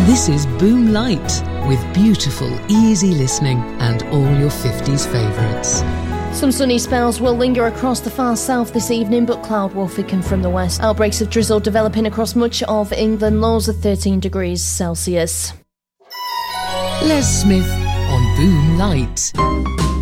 This is Boom Light, with beautiful, easy listening and all your 50s favourites. Some sunny spells will linger across the far south this evening, but cloud will thicken from the west. Outbreaks of drizzle developing across much of England, lows of 13 degrees Celsius. Les Smith on Boom Light.